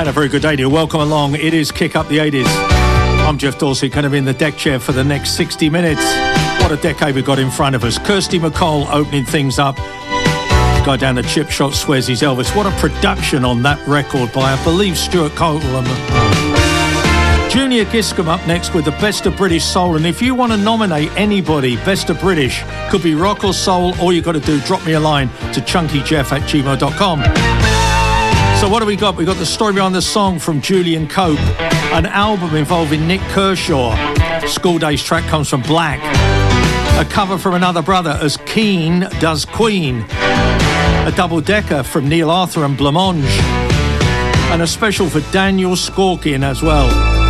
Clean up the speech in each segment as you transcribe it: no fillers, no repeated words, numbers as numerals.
And a very good day to you. Welcome along. It is Kick Up the 80s. I'm Jeff Dorsey, kind of in the deck chair for the next 60 minutes. What a decade we've got in front of us. Kirsty MacColl opening things up. Guy down the chip shot swears he's Elvis. What a production on that record by, I believe, Stuart Copeland. Junior Giscombe up next with the Best of British Soul. And if you want to nominate anybody, Best of British, could be rock or soul, all you got to do, drop me a line to chunkyjeff@gmail.com. So what do we got? We got the story behind the song from Julian Cope, an album involving Nick Kershaw. School Days track comes from Black. A cover from Another Brother as Keane does Queen. A double-decker from Neil Arthur and Blancmange. And a special for Daniel Skorkin as well.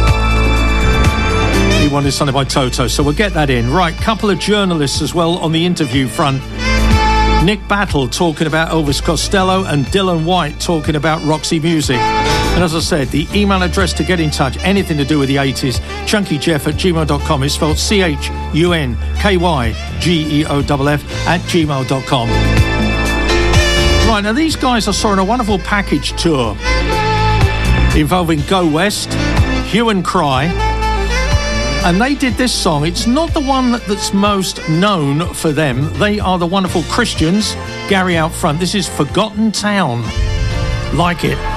He wanted something by Toto, so we'll get that in. Right, couple of journalists as well on the interview front. Nick Battle talking about Elvis Costello and Dylan White talking about Roxy Music. And as I said, the email address to get in touch, anything to do with the 80s, chunkyjeff@gmail.com. It's spelled CHUNKYGEOFF@gmail.com. Right, now these guys I saw on a wonderful package tour involving Go West, Hue and Cry, and they did this song. It's not the one that's most known for them. They are the wonderful Christians. Gary out front. This is Forgotten Town. Like it.